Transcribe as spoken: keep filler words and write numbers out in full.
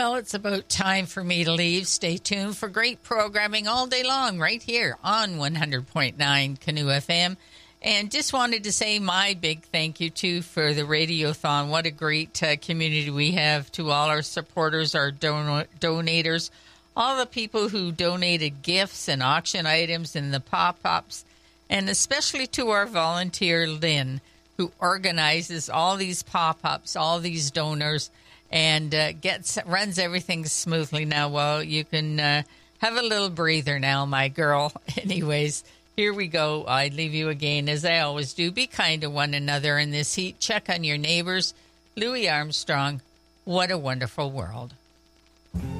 Well, it's about time for me to leave. Stay tuned for great programming all day long right here on one hundred point nine Canoe F M. And just wanted to say my big thank you, too, for the Radiothon. What a great uh, community we have, to all our supporters, our don- donators, all the people who donated gifts and auction items and the pop-ups, and especially to our volunteer, Lynn, who organizes all these pop-ups, all these donors, and uh, gets runs everything smoothly now. Well, you can uh, have a little breather now, my girl. Anyways, here we go. I leave you again, as I always do. Be kind to one another in this heat. Check on your neighbors. Louis Armstrong, what a wonderful world.